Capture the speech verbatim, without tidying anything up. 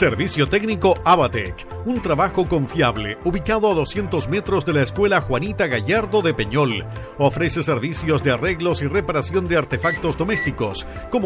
Servicio técnico Abatec, un trabajo confiable, ubicado a doscientos metros de la Escuela Juanita Gallardo de Peñol. Ofrece servicios de arreglos y reparación de artefactos domésticos, como